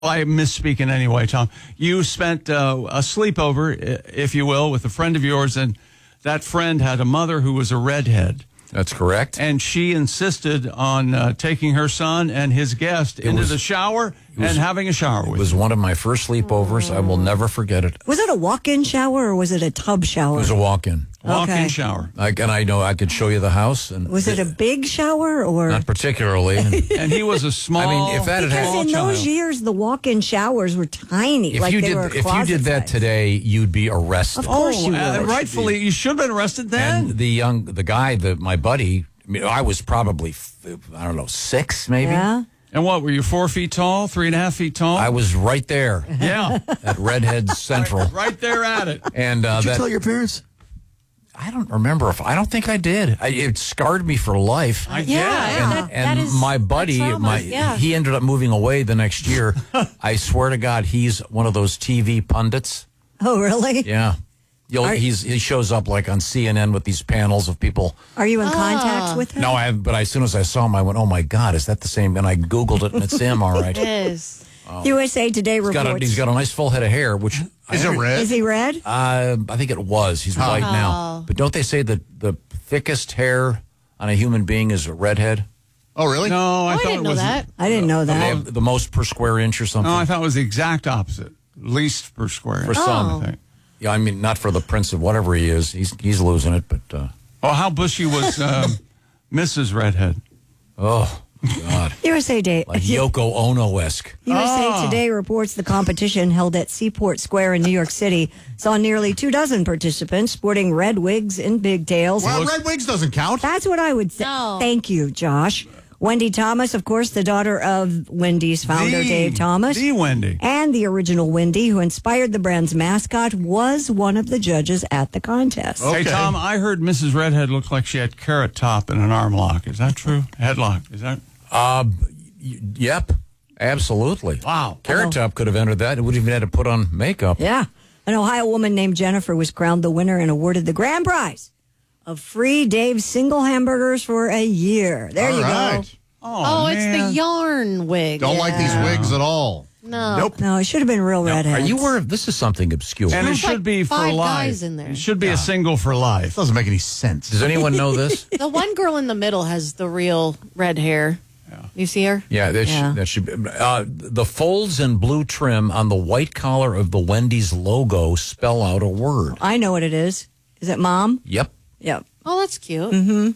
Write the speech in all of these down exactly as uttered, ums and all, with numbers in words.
I misspeak in any way, Tom. You spent uh, a sleepover, if you will, with a friend of yours, and that friend had a mother who was a redhead. That's correct. And she insisted on uh, taking her son and his guest it into was, the shower was, and having a shower with It was him. one of my first sleepovers. I will never forget it. Was it a walk-in shower or was it a tub shower? It was a walk-in. Walk-in Okay. shower. I, and I know I could show you the house. And Was it a big shower or? Not particularly. And he was a small. I mean, if that had Because in child. those years, the walk-in showers were tiny. If like you they did, were if you did that closet-sized. today, you'd be arrested. Of course Oh, you uh, would. rightfully, you should have been arrested then. And the young, the guy, the my buddy. I mean, I was probably, I don't know, six maybe. Yeah. And what, were you four feet tall, three and a half feet tall? I was right there yeah. at Redhead Central. Right there at it. And uh, Did you that, tell your parents? I don't remember if I don't think I did. I, it scarred me for life. I Yeah, guess. yeah. and that- and that is- my buddy, that trauma, my yeah. he ended up moving away the next year. I swear to God, he's one of those T V pundits. Oh, really? Yeah, You'll, Are- he's he shows up like on C N N with these panels of people. Are you in Ah. contact with him? No, I have, but as soon as I saw him, I went, "Oh my God, is that the same?" And I Googled it, and it's him. All right. It is. U S A Today He's got, a, reports. he's got a nice full head of hair, which Is it red? Is he red? Uh, I think it was. He's white now. But don't they say that the thickest hair on a human being is a redhead? Oh, really? No, I Oh, I thought didn't it know was. that. I didn't know They that. have the most per square inch or something. No, I thought it was the exact opposite. Least per square. For inch, some. I think. Yeah, I mean, not for the prince of whatever he is. He's he's losing it, but uh, Oh, how bushy was um, Missus Redhead? oh God, U S A Day. like Yoko Ono-esque. U S A Ah. Today reports the competition held at Seaport Square in New York City saw nearly two dozen participants sporting red wigs and pigtails. Well, red wigs doesn't count. That's what I would say. No. Thank you, Josh. Wendy Thomas, of course, the daughter of Wendy's founder, The- Dave Thomas. The Wendy. And the original Wendy, who inspired the brand's mascot, was one of the judges at the contest. Okay. Hey, Tom, I heard Missus Redhead looked like she had Carrot Top and an arm lock. Is that true? Headlock. Is that? Uh, y- yep, absolutely. Wow. Carrot Top could have entered that. It would have even had to put on makeup. Yeah. An Ohio woman named Jennifer was crowned the winner and awarded the grand prize of free Dave's single hamburgers for a year. There All you right. go. Oh, it's man. the yarn wig. Don't like these wigs at all. No. Nope. No, it should have been real Now, redheads. are you aware of this? Is something obscure? And it There's should like be for five life. guys in there. It should be a single for life. Doesn't make any sense. Does anyone know this? The one girl in the middle has the real red hair. You see her? Yeah, that, Yeah. Should, that should be. Uh, the folds and blue trim on the white collar of the Wendy's logo spell out a word. I know what it is. Is it mom? Yep. Yep. Oh, that's cute. Mm-hmm.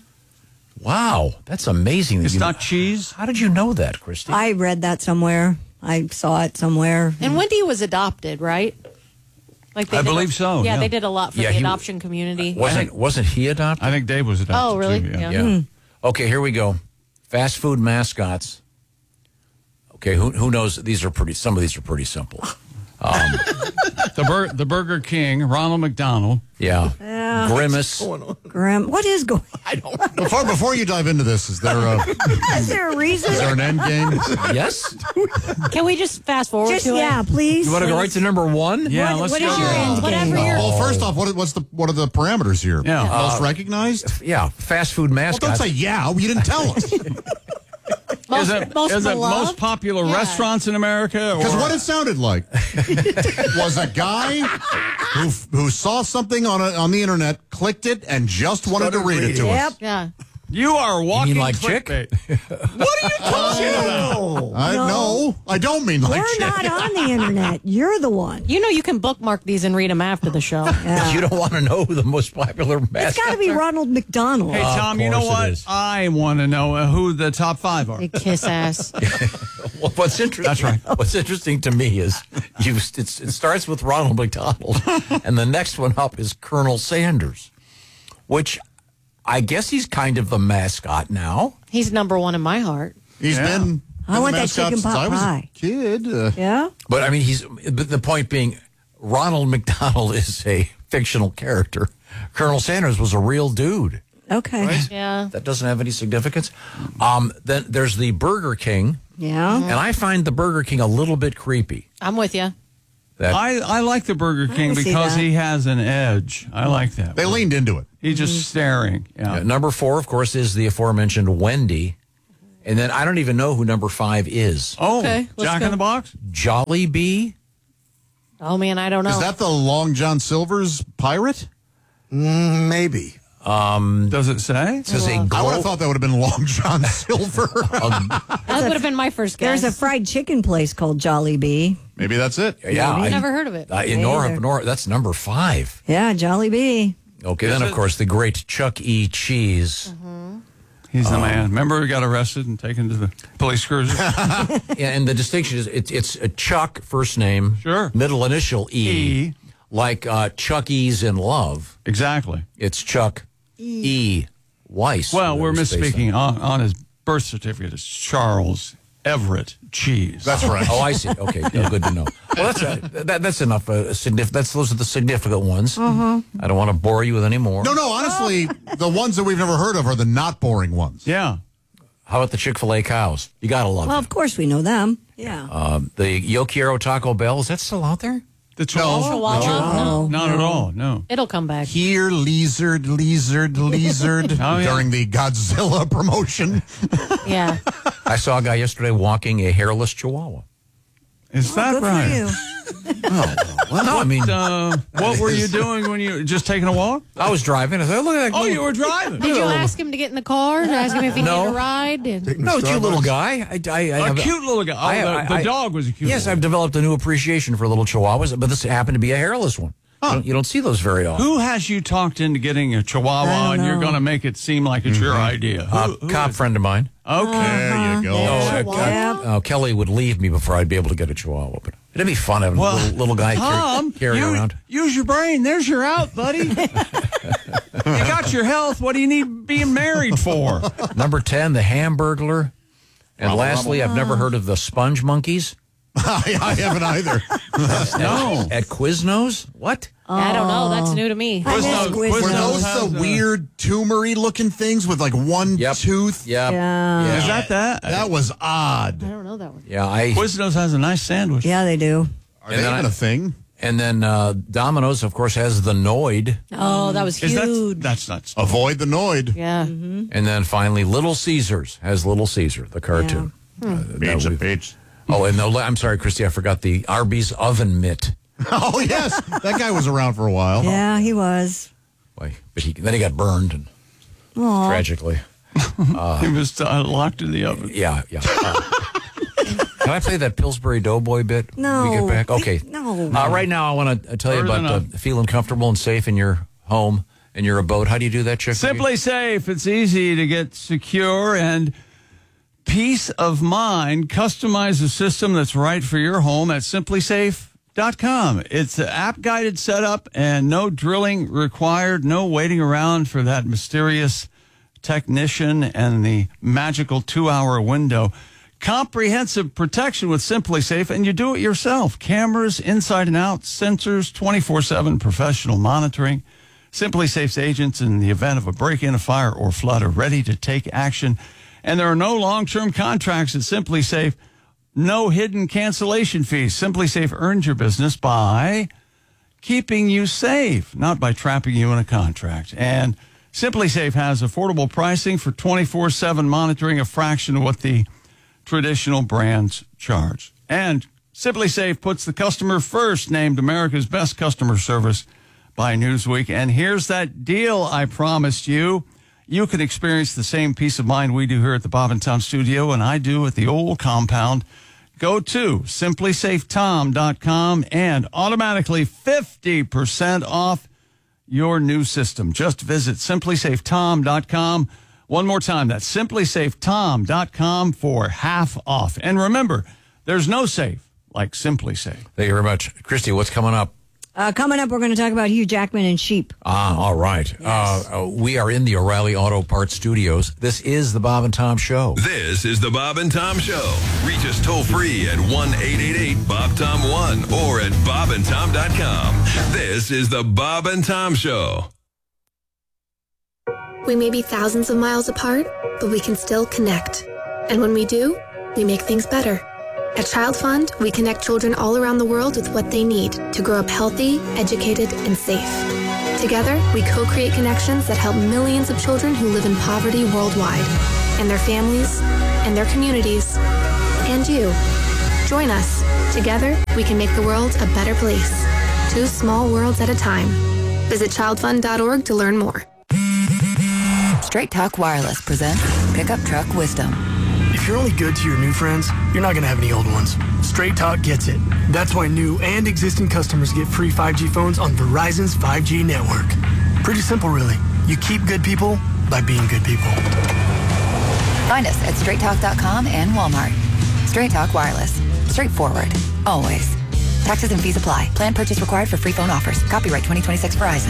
Wow, that's amazing. that It's you- not cheese. How did you know that, Christy? I read that somewhere. I saw it somewhere. And Wendy was adopted, right? Like I did believe a- so, Yeah, yeah. they did a lot for Yeah, the he- adoption community. wasn't wasn't he adopted? I think Dave was adopted. Oh, really? Too, yeah. Yeah. Yeah. Okay, here we go. Fast food mascots. Okay, who who knows? These are pretty. Some of these are pretty simple. The, Bur- the Burger King, Ronald McDonald. Yeah. Yeah. Grimace. Grim. What is going Before before you dive into this, is there a, Is there a reason? is there an end game? Yes. Can we just fast forward Just, to yeah, it? please. You want to go right to number one? Yeah, What- let's what go. is your end Whatever game? your Well, first off, what what's the what are the parameters here? Yeah. Most recognized? Yeah. Fast food Well, mascots. don't say yeah. You didn't tell us. Most, is it, most is it beloved? most popular Yeah. restaurants in America? Because or- what it sounded like was a guy who who saw something on a, on the internet, clicked it, and just wanted to read it to Yep. us. Yeah. You are walking like chick? clickbait. What are you talking about? I No. no, I don't mean like We're shit. not on the internet. You're the one. You know you can bookmark these and read them after the show. You don't want to know who the most popular mascots It's got to be are? Ronald McDonald. Hey, Of Tom, you know course it what? is. I want to know uh, who the top five are. Big kiss ass. Well, what's interesting? That's right. What's interesting to me is you. It's, it starts with Ronald McDonald, and the next one up is Colonel Sanders, which I guess he's kind of the mascot now. He's number one in my heart. He's Yeah. been. I been want the that mascot chicken since pot I was pie. a kid. Uh, Yeah? But I mean, he's. But the point being, Ronald McDonald is a fictional character. Colonel Sanders was a real dude. Okay. Yeah. That doesn't have any significance. Um, then there's the Burger King, Yeah. and I find the Burger King a little bit creepy. I'm with you. That I, I like the Burger King can see because that. he has an edge. I like that. They leaned into it. He's just staring. Yeah. Uh, number four, of course, is the aforementioned Wendy. And then I don't even know who number five is. Oh, Okay, let's Jack go. in the Box? Jolly Bee? Oh man, I don't know. Is that the Long John Silver's pirate? Mm, maybe. Does it say? It says a I would glow. have thought that would have been Long John Silver. that would have been my first guess. There's a fried chicken place called Jolly Bee. Maybe that's it. Yeah, I, Never heard of it. I, Me Nora, either. Nora, that's number five. Yeah, Jolly Bee. Okay, then of course the great Chuck E. Cheese. He's the man. Remember he got arrested and taken to the police cruiser? Yeah, and the distinction is it's it's a Chuck first name, Sure. middle initial E, E. like uh, Chuck E's in Love. Exactly. It's Chuck E. Weiss. Well, that we're was based misspeaking. On, on his birth certificate, it's Charles Everett Cheese. That's right. on. Oh, I see. Okay, yeah, good to know. Well, that's uh, that, that's enough. Uh, signif- that's those are the significant ones. I don't want to bore you with any more. No, no, honestly, the ones that we've never heard of are the not boring ones. Yeah. How about the Chick-fil-A cows? You gotta love Well, them. of course we know them. Yeah. Um, the Yo Quiero Taco Bell, is that still out there? The Chihuahua? Chihuahua? No. Not at all. No. It'll come back. Here, lizard, lizard, lizard, Oh, yeah. during the Godzilla promotion. Yeah. I saw a guy yesterday walking a hairless Chihuahua. Is that Good right? for you. Well, no, I mean, Uh, what were you doing when you just taking a walk? I was driving. I said, look at that. Oh, little- you were driving. Did you ask him to get in the car and ask him if he No. needed a ride? And- No, cute little guy. I, I, I A have cute little guy. Oh, I- the, I- the I- dog was a cute Yes, little I've developed a new appreciation for little Chihuahuas, but this happened to be a hairless one. You, don't, you don't see those very often. Who has you talked into getting a Chihuahua I don't and you're know. going to make it seem like it's your idea? Who, Uh, who cop is- friend of mine. Okay. There you go. Oh, uh, Chihuahua? uh, uh, Kelly would leave me before I'd be able to get a Chihuahua. But it'd be fun having Well, a little, little guy Tom, carry, carry you- around. use your brain. There's your out, buddy. You got your health. What do you need being married for? Number ten, the Hamburglar. And Rumble, lastly, I've never heard of the Sponge Monkeys I, I haven't either. No. at Quiznos. What? I don't know. That's new to me. I miss Quiznos- Quiznos. Were Quiznos those has the a- weird tumory looking things with like one Yep. tooth? Yep. Yeah. Is that that? That was odd. I don't know that one. Yeah, I. Quiznos has a nice sandwich. Yeah, they do. Are And they then even I- a thing? And then uh, Domino's, of course, has the Noid. Oh, that was Is that, huge. that's not. Avoid the Noid. Yeah. And then finally, Little Caesars has Little Caesar, the cartoon. Uh, that Pizza, we- pizza. Oh, and the, I'm sorry, Christy, I forgot the Arby's oven mitt. Oh, yes. That guy was around for a while. Yeah, he was. Boy, but he, then he got burned, and Aw. tragically. He was uh, locked in the oven. Yeah, yeah. Uh, can I play that Pillsbury Doughboy bit? No. When we get back? Okay. No. Uh, right now, I want to tell you Further about uh, enough. feeling comfortable and safe in your home, in your abode. How do you do that, Chick? Simply Safe. It's easy to get secure and peace of mind. Customize a system that's right for your home at simply safe dot com. It's an app-guided setup and no drilling required, no waiting around for that mysterious technician and the magical two-hour window. Comprehensive protection with Simply Safe, and you do it yourself. Cameras inside and out, sensors, twenty-four seven professional monitoring. Simply Safe's agents, in the event of a break-in, a fire, or flood, are ready to take action. And there are no long-term contracts at Simply Safe. No hidden cancellation fees. Simply Safe earns your business by keeping you safe, not by trapping you in a contract. And Simply Safe has affordable pricing for twenty-four seven monitoring, a fraction of what the traditional brands charge. And Simply Safe puts the customer first, named America's Best Customer Service by Newsweek. And here's that deal I promised you. You can experience the same peace of mind we do here at the Bob and Tom Studio, and I do at the old compound. Go to simply safe tom dot com and automatically fifty percent off your new system. Just visit simply safe tom dot com. One more time, that's simply safe tom dot com for half off. And remember, there's no safe like Simply Safe. Thank you very much. Christy, what's coming up? Uh, coming up, we're going to talk about Hugh Jackman and sheep. Ah, all right. Uh, uh, we are in the O'Reilly Auto Parts Studios. This is the Bob and Tom Show. This is the Bob and Tom Show. Reach us toll free at one eight eight eight Bob Tom one or at bob and tom dot com. This is the Bob and Tom Show. We may be thousands of miles apart, but we can still connect. And when we do, we make things better. At Child Fund, we connect children all around the world with what they need to grow up healthy, educated, and safe. Together, we co-create connections that help millions of children who live in poverty worldwide, and their families, and their communities, and you. Join us. Together, we can make the world a better place. Two small worlds at a time. Visit child fund dot org to learn more. Straight Talk Wireless presents Pickup Truck Wisdom. If you're only good to your new friends, you're not going to have any old ones. Straight Talk gets it. That's why new and existing customers get free five G phones on Verizon's five G network. Pretty simple, really. You keep good people by being good people. Find us at straight talk dot com and Walmart. Straight Talk Wireless. Straightforward. Always. Taxes and fees apply. Plan purchase required for free phone offers. Copyright twenty twenty-six Verizon.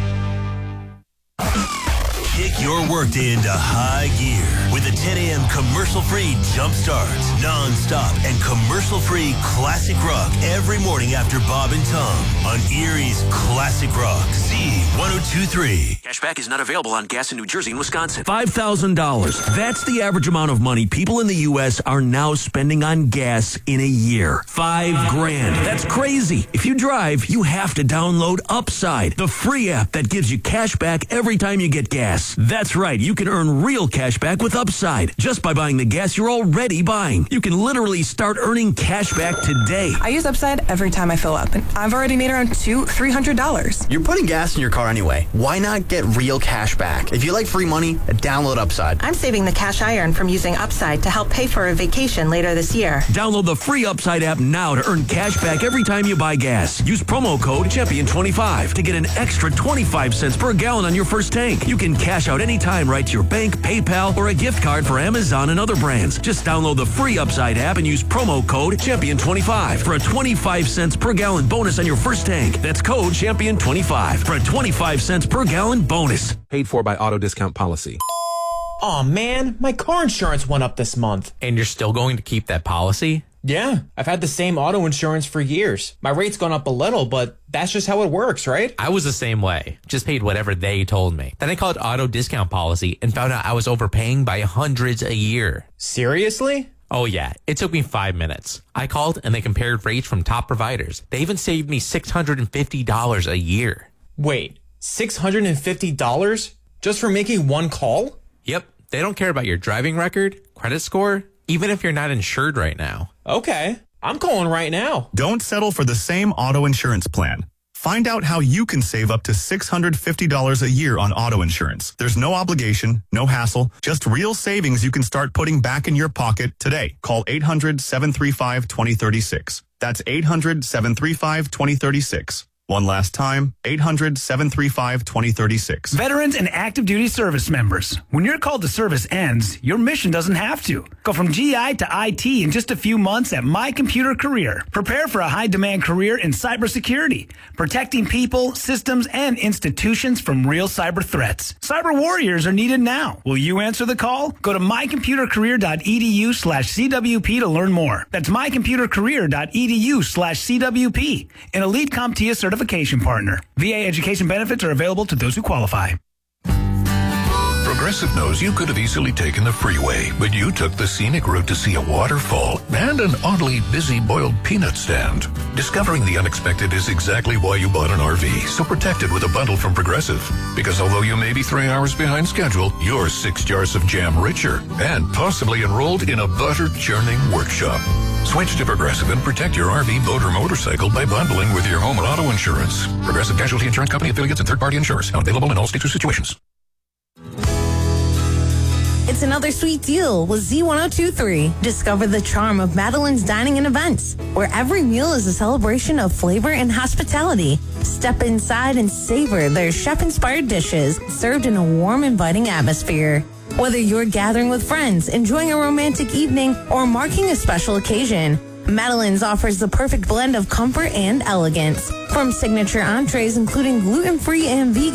Kick your workday into high gear with a ten a.m. commercial-free jump start. Non-stop and commercial-free classic rock every morning after Bob and Tom on Erie's Classic Rock. Z one oh two three. Cashback is not available on gas in New Jersey and Wisconsin. five thousand dollars. That's the average amount of money people in the U S are now spending on gas in a year. Five grand. That's crazy. If you drive, you have to download Upside, the free app that gives you cash back every time you get gas. That's right. You can earn real cash back with Upside just by buying the gas you're already buying. You can literally start earning cash back today. I use Upside every time I fill up, and I've already made around two, three hundred dollars. You're putting gas in your car anyway. Why not get real cash back? If you like free money, download Upside. I'm saving the cash I earn from using Upside to help pay for a vacation later this year. Download the free Upside app now to earn cash back every time you buy gas. Use promo code champion twenty-five to get an extra twenty-five cents per gallon on your first tank. You can cash out anytime right to your bank, PayPal, or a gift card for Amazon and other brands. Just download the free Upside app and use promo code champion twenty-five for a twenty-five cents per gallon bonus on your first tank. That's code champion twenty-five for a twenty-five cents per gallon bonus. Paid for by Auto Discount Policy. Aw, man, my car insurance went up this month. And you're still going to keep that policy? Yeah, I've had the same auto insurance for years. My rate's gone up a little, but that's just how it works, right? I was the same way. Just paid whatever they told me. Then I called Auto Discount Policy and found out I was overpaying by hundreds a year. Seriously? Oh yeah, it took me five minutes. I called and they compared rates from top providers. They even saved me six hundred fifty dollars a year. Wait, six hundred fifty dollars just for making one call? Yep, they don't care about your driving record, credit score, even if you're not insured right now. Okay, I'm calling right now. Don't settle for the same auto insurance plan. Find out how you can save up to six hundred fifty dollars a year on auto insurance. There's no obligation, no hassle, just real savings you can start putting back in your pocket today. Call eight hundred, seven three five, two oh three six. That's eight hundred, seven three five, two oh three six. One last time, eight hundred, seven three five, two oh three six. Veterans and active duty service members. When your call to service ends, your mission doesn't have to. Go from G I to I T in just a few months at My Computer Career. Prepare for a high-demand career in cybersecurity, protecting people, systems, and institutions from real cyber threats. Cyber warriors are needed now. Will you answer the call? Go to my computer career dot e d u slash c w p to learn more. That's my computer career dot e d u slash c w p. An elite CompTIA certification partner. V A education benefits are available to those who qualify. Progressive knows you could have easily taken the freeway, but you took the scenic route to see a waterfall and an oddly busy boiled peanut stand. Discovering the unexpected is exactly why you bought an R V, so protect it with a bundle from Progressive. Because although you may be three hours behind schedule, you're six jars of jam richer and possibly enrolled in a butter churning workshop. Switch to Progressive and protect your R V, boat, or motorcycle by bundling with your home and auto insurance. Progressive Casualty Insurance Company affiliates and third-party insurers. Not available in all states or situations. It's another sweet deal with Z ten twenty-three. Discover the charm of Madeline's Dining and Events, where every meal is a celebration of flavor and hospitality. Step inside and savor their chef-inspired dishes served in a warm, inviting atmosphere. Whether you're gathering with friends, enjoying a romantic evening, or marking a special occasion, Madeline's offers the perfect blend of comfort and elegance. From signature entrees including gluten-free and vegan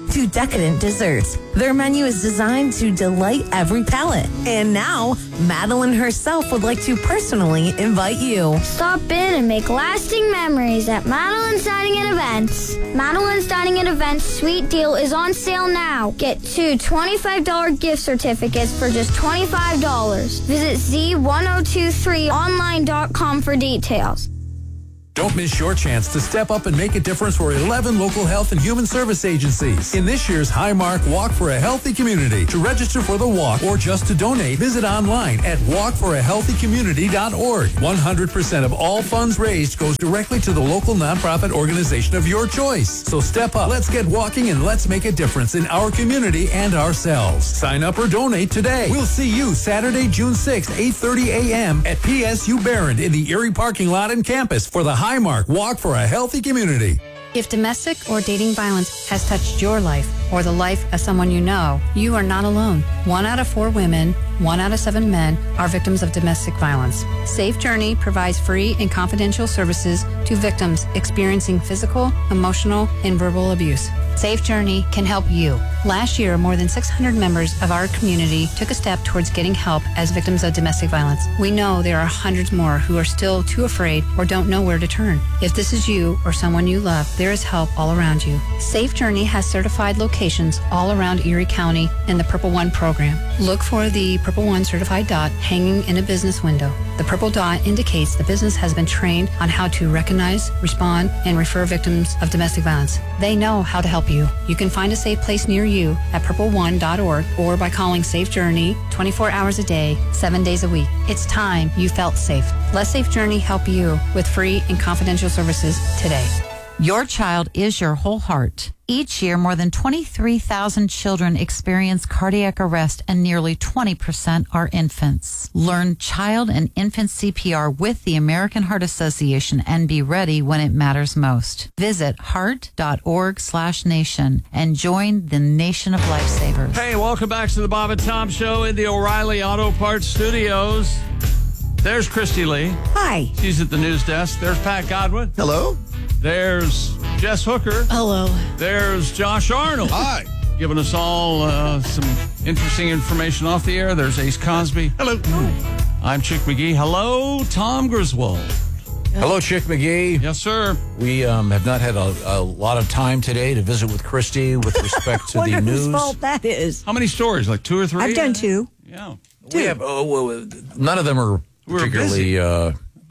to decadent desserts. Their menu is designed to delight every palate. And now, Madeline herself would like to personally invite you. Stop in and make lasting memories at Madeline's Dining and Events. Madeline's Dining and Events Sweet Deal is on sale now. Get two twenty-five dollars gift certificates for just twenty-five dollars. Visit Z one oh two three online dot com for details. Don't miss your chance to step up and make a difference for eleven local health and human service agencies in this year's Highmark Walk for a Healthy Community. To register for the walk or just to donate, visit online at walk for a healthy community dot org. one hundred percent of all funds raised goes directly to the local nonprofit organization of your choice. So step up, let's get walking, and let's make a difference in our community and ourselves. Sign up or donate today. We'll see you Saturday, June sixth, eight thirty a.m. at P S U Barron in the Erie parking lot and campus for the Highmark Walk for a Healthy Community. If domestic or dating violence has touched your life or the life of someone you know, you are not alone. One out of four women, one out of seven men are victims of domestic violence. Safe Journey provides free and confidential services to victims experiencing physical, emotional, and verbal abuse. Safe Journey can help you. Last year, more than six hundred members of our community took a step towards getting help as victims of domestic violence. We know there are hundreds more who are still too afraid or don't know where to turn. If this is you or someone you love, there is help all around you. Safe Journey has certified locations all around Erie County in the Purple One program. Look for the Purple One certified dot hanging in a business window. The purple dot indicates the business has been trained on how to recognize, respond, and refer victims of domestic violence. They know how to help you. You can find a safe place near you at purple one dot org or by calling Safe Journey twenty-four hours a day, seven days a week. It's time you felt safe. Let Safe Journey help you with free and confidential services today. Your child is your whole heart. Each year, more than twenty-three thousand children experience cardiac arrest, and nearly twenty percent are infants. Learn child and infant C P R with the American Heart Association and be ready when it matters most. Visit heart.org slash nation and join the nation of lifesavers. Hey, welcome back to the Bob and Tom Show in the O'Reilly Auto Parts Studios. There's Christy Lee. Hi. She's at the news desk. There's Pat Godwin. Hello. There's Jess Hooker. Hello. There's Josh Arnold. Hi. Giving us all uh, some interesting information off the air. There's Ace Cosby. Hello. I'm Chick McGee. Hello, Tom Griswold. Hello, Chick McGee. Yes, sir. We um, have not had a, a lot of time today to visit with Christy with respect to the Wonder news. whose fault that is. How many stories? Like two or three? I've done two. Yeah. We have, uh, well, none of them are We're particularly uh,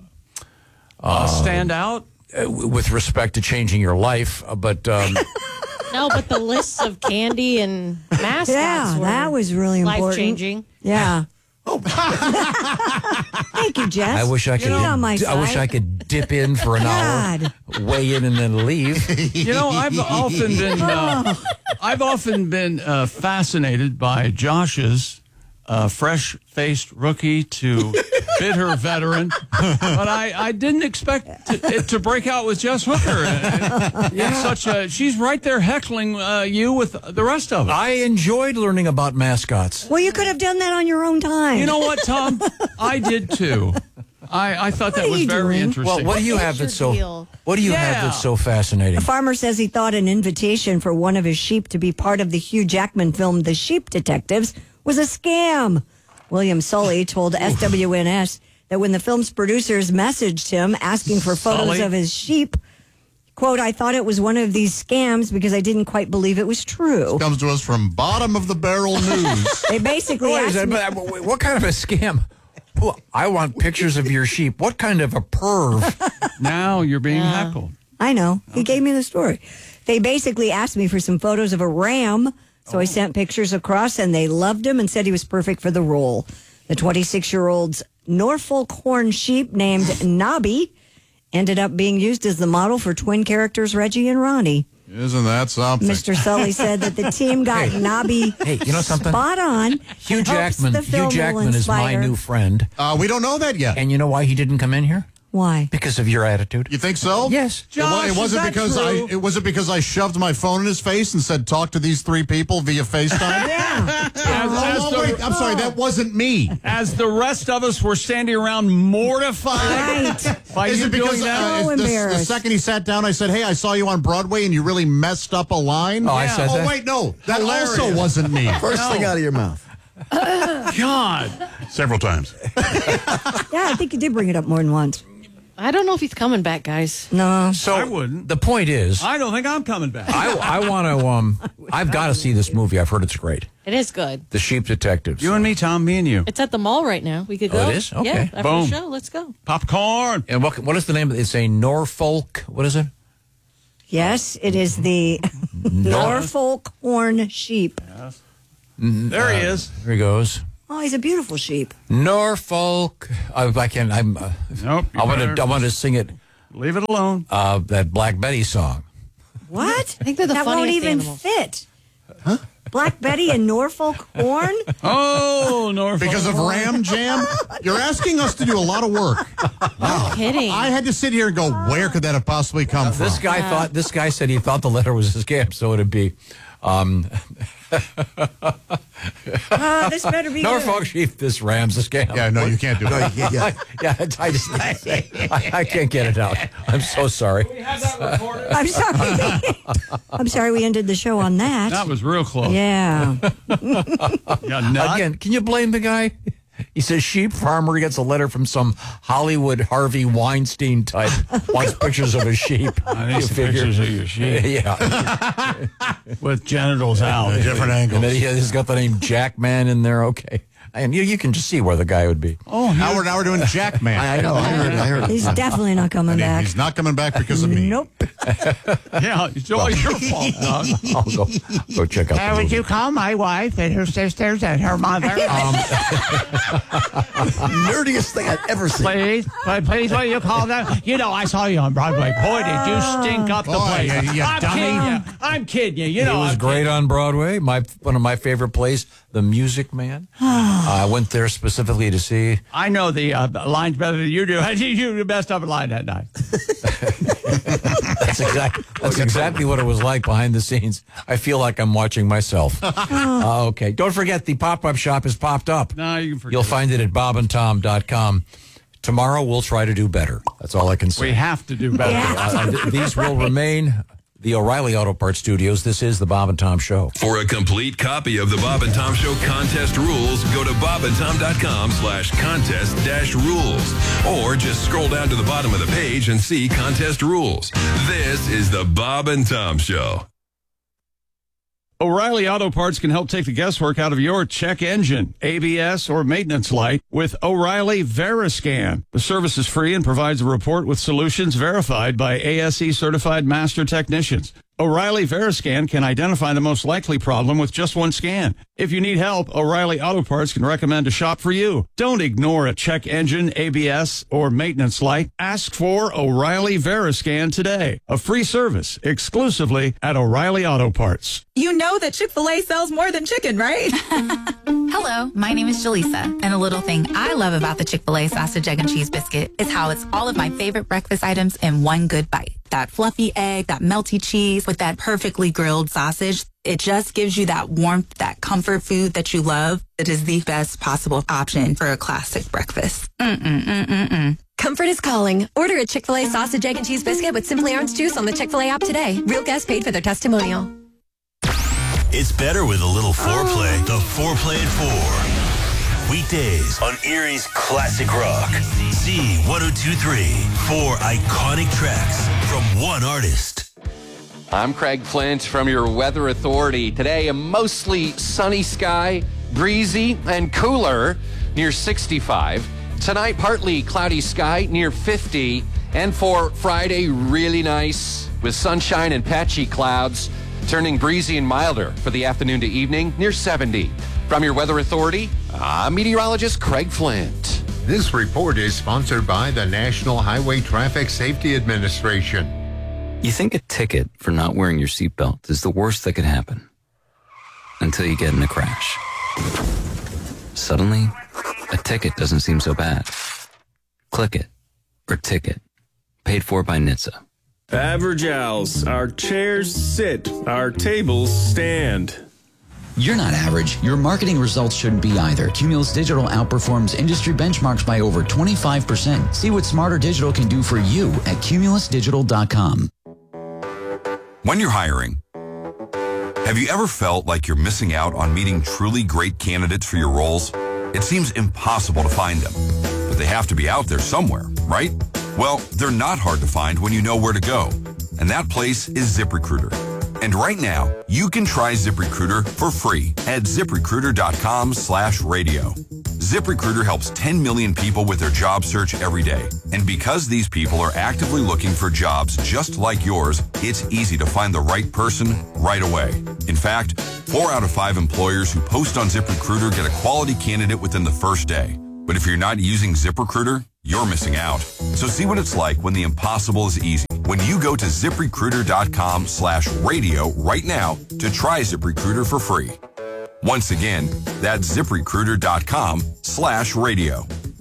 uh, stand out. Uh, with respect to changing your life, uh, but um, No, but the lists of candy and mascots Yeah, were that was really important. life-changing. Yeah. Oh. Thank you, Jess. I wish I could. You're on my I wish side. I could dip in for an God. hour, weigh in, and then leave. You know, I've often been, uh, I've often been uh, fascinated by Josh's uh, fresh-faced rookie to bitter veteran, but I, I didn't expect to, it to break out with Jess Hooker. Yeah. Such a, she's right there heckling uh, you with the rest of us. I enjoyed learning about mascots. Well, you could have done that on your own time. You know what, Tom? I did too. I, I thought What that are was you very doing? interesting. Well, what do you have that's so? What do you have that's so fascinating? A farmer says he thought an invitation for one of his sheep to be part of the Hugh Jackman film The Sheep Detectives was a scam. William Sully told S W N S that when the film's producers messaged him asking for photos Sully? of his sheep, quote, I thought it was one of these scams because I didn't quite believe it was true. This comes to us from bottom of the barrel news. They basically Wait, asked is me, that- but what kind of a scam? Well, I want pictures of your sheep. What kind of a perv? Now you're being Yeah. heckled. I know. He gave me the story. They basically asked me for some photos of a ram, so I sent pictures across, and they loved him and said he was perfect for the role. The twenty-six-year-old's Norfolk horn sheep named Nobby ended up being used as the model for twin characters Reggie and Ronnie. Isn't that something? Mister Sully said that the team got Hey. Nobby Hey, you know something? spot on. Hugh Hopes Jackman. the Hugh film will Jackman is my inspire. new friend. Uh, we don't know that yet. And you know why he didn't come in here? Why? Because of your attitude. You think so? Yes. It, wa- Josh, it wasn't is that because true? I. It wasn't because I shoved my phone in his face and said, "Talk to these three people via FaceTime." Yeah. As, Oh, as no, the, wait, I'm sorry, that wasn't me. as the rest of us were standing around mortified Right. by Is you it because doing that. uh, So the, the embarrassed. second he sat down, I said, "Hey, I saw you on Broadway, and you really messed up a line." Oh, I said oh that? wait, no, that Hilarious. also wasn't me. First No. thing out of your mouth. God. Several times. Yeah, I think you did bring it up more than once. I don't know if he's coming back, guys. No. So I wouldn't. The point is, I don't think I'm coming back. I, I want to. Um, I've got to see this movie. I've heard it's great. It is good. The Sheep Detectives. You and me, Tom, me and you. It's at the mall right now. We could Oh, go. it is? Okay. Yeah, after Boom. the show, let's go. Popcorn. And what what is the name of it? It's a Norfolk. What is it? Yes, it is the Norfolk horn sheep. There he is. Here he goes. Oh, he's a beautiful sheep. Norfolk. I, I can't. I'm. Uh, Nope. you I want to. better I want to sing it. Leave it alone. Uh, that Black Betty song. What? I think they're the that won't funniest even animals. fit. Huh? Black Betty and Norfolk horn? Oh, Norfolk. Because of Ram Jam? You're asking us to do a lot of work. No kidding. I had to sit here and go, where could that have possibly come from? This guy thought. This guy said he thought the letter was a scam, so it'd be. Um, Oh, this better be Norfolk good. sheep. This Ram's a scam. Yeah, no, you can't do No, that. you can't, yeah. yeah, I just. I, I can't get it out. I'm so sorry. We have that recorded. I'm sorry. I'm sorry we ended the show on that. That was real close. Yeah. Yeah, nut. Again, can you blame the guy? He says sheep farmer gets a letter from some Hollywood Harvey Weinstein type. Wants pictures of a sheep. I need You some figure. pictures of your sheep. Yeah. With genitals out. Different angles. And then he has got the name Jackman in there. Okay. And you, you can just see where the guy would be. Oh, Now we're, now we're doing Jackman. I, I know. I heard it. I heard it. He's definitely not coming And he- back. he's not coming back because of me. Nope. yeah, it's all your fault, Doug. I'll go, go check out the movie. call my wife and her sisters and her mother? Nerdiest thing I've ever seen. Please, but please, will you call them? You know, I saw you on Broadway. Boy, did you stink up the Boy, place. you- you I'm dummy. kidding you. I'm kidding you. You He know, was I'm great on Broadway. My one of my favorite plays, The Music Man. I went there specifically to see. I know the uh, lines better than you do. You do the best of a line that night. That's exactly that's exactly what it was like behind the scenes. I feel like I'm watching myself. Uh, okay, don't forget the pop-up shop has popped up. No, you can forget You'll it. find it at bob and tom dot com. Tomorrow we'll try to do better. That's all I can say. We have to do better. Uh, th- these will remain the O'Reilly Auto Parts Studios. This is the Bob and Tom Show. For a complete copy of the Bob and Tom Show contest rules, go to bob and tom dot com slash contest dash rules. Or just scroll down to the bottom of the page and see contest rules. This is the Bob and Tom Show. O'Reilly Auto Parts can help take the guesswork out of your check engine, A B S, or maintenance light with O'Reilly Veriscan. The service is free and provides a report with solutions verified by A S E certified master technicians. O'Reilly Veriscan can identify the most likely problem with just one scan. If you need help, O'Reilly Auto Parts can recommend a shop for you. Don't ignore a check engine, A B S, or maintenance light. Ask for O'Reilly Veriscan today. A free service exclusively at O'Reilly Auto Parts. You know that Chick-fil-A sells more than chicken, right? Hello, my name is Jaleesa, and a little thing I love about the Chick-fil-A sausage, egg, and cheese biscuit is how it's all of my favorite breakfast items in one good bite. That fluffy egg, that melty cheese with that perfectly grilled sausage. It just gives you that warmth, that comfort food that you love. It is the best possible option for a classic breakfast. Mm-mm-mm-mm-mm. Comfort is calling. Order a Chick-fil-A sausage, egg, and cheese biscuit with Simply Orange Juice on the Chick-fil-A app today. Real guests paid for their testimonial. It's better with a little foreplay. The Foreplay at four. Weekdays on Erie's Classic Rock. Z one oh two point three. Four iconic tracks from one artist. I'm Craig Flint from your Weather Authority. Today, a mostly sunny sky, breezy and cooler near sixty-five. Tonight, partly cloudy sky near fifty. And for Friday, really nice with sunshine and patchy clouds, turning breezy and milder for the afternoon to evening near seventy. From your Weather Authority, I'm meteorologist Craig Flint. This report is sponsored by the National Highway Traffic Safety Administration. You think a ticket for not wearing your seatbelt is the worst that could happen until you get in a crash. Suddenly, a ticket doesn't seem so bad. Click it. or Ticket. Paid for by N H T S A. Average Owls. Our chairs sit. Our tables stand. You're not average. Your marketing results shouldn't be either. Cumulus Digital outperforms industry benchmarks by over twenty-five percent. See what Smarter Digital can do for you at cumulus digital dot com. When you're hiring, have you ever felt like you're missing out on meeting truly great candidates for your roles? It seems impossible to find them, but they have to be out there somewhere, right? Well, they're not hard to find when you know where to go, and that place is ZipRecruiter. And right now, you can try ZipRecruiter for free at ZipRecruiter.com slash radio. ZipRecruiter helps ten million people with their job search every day. And because these people are actively looking for jobs just like yours, it's easy to find the right person right away. In fact, four out of five employers who post on ZipRecruiter get a quality candidate within the first day. But if you're not using ZipRecruiter, you're missing out. So see what it's like when the impossible is easy. When you go to ZipRecruiter.com slash radio right now to try ZipRecruiter for free. Once again, that's ZipRecruiter.com slash radio.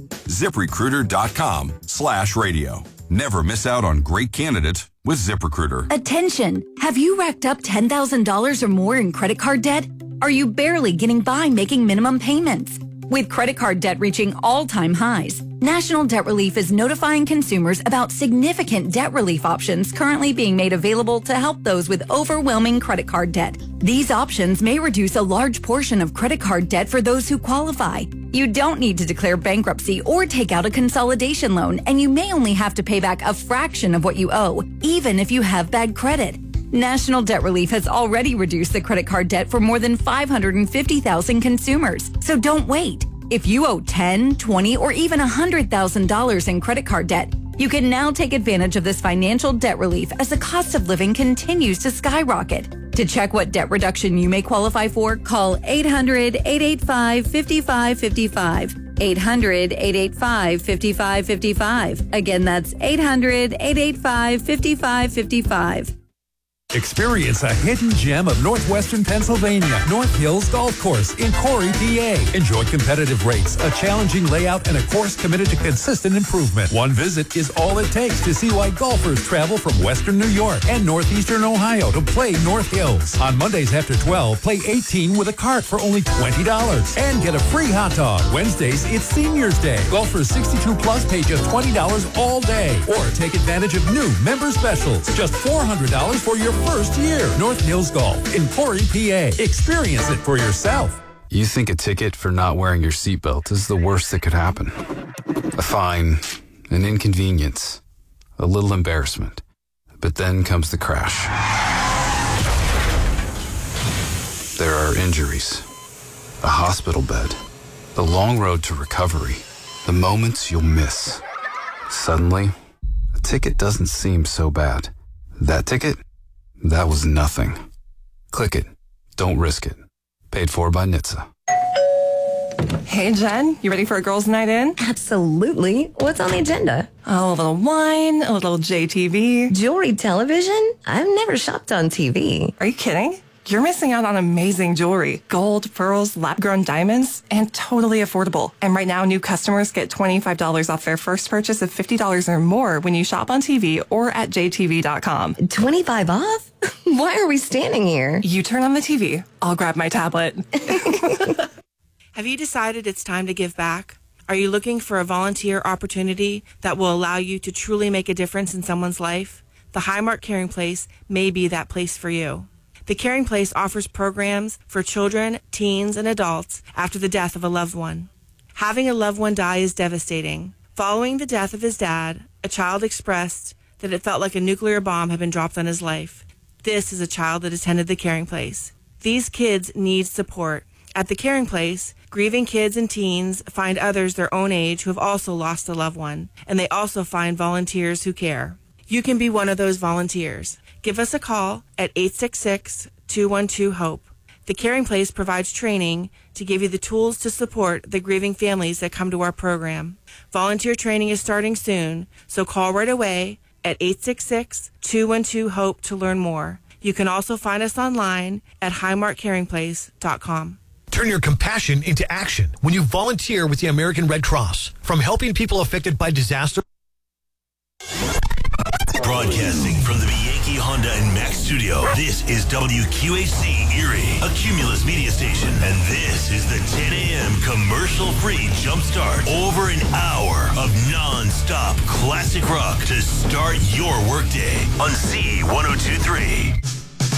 ZipRecruiter.com slash radio. Never miss out on great candidates with ZipRecruiter. Attention! Have you racked up ten thousand dollars or more in credit card debt? Are you barely getting by making minimum payments? With credit card debt reaching all-time highs, National Debt Relief is notifying consumers about significant debt relief options currently being made available to help those with overwhelming credit card debt. These options may reduce a large portion of credit card debt for those who qualify. You don't need to declare bankruptcy or take out a consolidation loan, and you may only have to pay back a fraction of what you owe, even if you have bad credit. National Debt Relief has already reduced the credit card debt for more than five hundred fifty thousand consumers. So don't wait. If you owe ten thousand dollars, twenty thousand dollars, or even one hundred thousand dollars in credit card debt, you can now take advantage of this financial debt relief as the cost of living continues to skyrocket. To check what debt reduction you may qualify for, call eight hundred, eight eight five, five five five five. eight hundred, eight eight five, five five five five. Again, that's eight hundred, eight eight five, five five five five. Experience a hidden gem of northwestern Pennsylvania, North Hills Golf Course in Corey, P A. Enjoy competitive rates, a challenging layout, and a course committed to consistent improvement. One visit is all it takes to see why golfers travel from western New York and northeastern Ohio to play North Hills. On Mondays after twelve, play eighteen with a cart for only twenty dollars and get a free hot dog. Wednesdays, it's Seniors Day. Golfers sixty-two plus pay just twenty dollars all day. Or take advantage of new member specials. Just four hundred dollars for your first year. North Hills Golf in Corey, P A. Experience it for yourself. You think a ticket for not wearing your seatbelt is the worst that could happen. A fine, an inconvenience, a little embarrassment. But then comes the crash. There are injuries, a hospital bed, the long road to recovery, the moments you'll miss. Suddenly, a ticket doesn't seem so bad. That ticket? That was nothing. Click it. Don't risk it. Paid for by N H T S A. Hey, Jen, you ready for a girls' night in? Absolutely. What's on the agenda? Oh, a little wine, a little J T V. Jewelry television? I've never shopped on T V. Are you kidding? You're missing out on amazing jewelry. Gold, pearls, lab-grown diamonds, and totally affordable. And right now, new customers get twenty-five dollars off their first purchase of fifty dollars or more when you shop on T V or at j t v dot com. twenty-five off? Why are we standing here? You turn on the T V. I'll grab my tablet. Have you decided it's time to give back? Are you looking for a volunteer opportunity that will allow you to truly make a difference in someone's life? The Highmark Caring Place may be that place for you. The Caring Place offers programs for children, teens, and adults after the death of a loved one. Having a loved one die is devastating. Following the death of his dad, a child expressed that it felt like a nuclear bomb had been dropped on his life. This is a child that attended the Caring Place. These kids need support. At the Caring Place, grieving kids and teens find others their own age who have also lost a loved one, and they also find volunteers who care. You can be one of those volunteers. Give us a call at eight six six, two one two, HOPE. The Caring Place provides training to give you the tools to support the grieving families that come to our program. Volunteer training is starting soon, so call right away at eight six six, two one two, HOPE to learn more. You can also find us online at highmark caring place dot com. Turn your compassion into action when you volunteer with the American Red Cross. From helping people affected by disaster Broadcasting from the Bianchi Honda and Mack studio, this is W Q H C Erie, a Cumulus media station. And this is the ten a.m. commercial-free jumpstart. Over an hour of non-stop classic rock to start your workday on C one oh two three.